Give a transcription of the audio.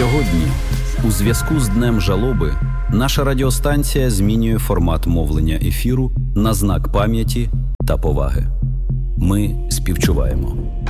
Сьогодні, у зв'язку з Днем жалоби, наша радіостанція змінює формат мовлення ефіру на знак пам'яті та поваги. Ми співчуваємо.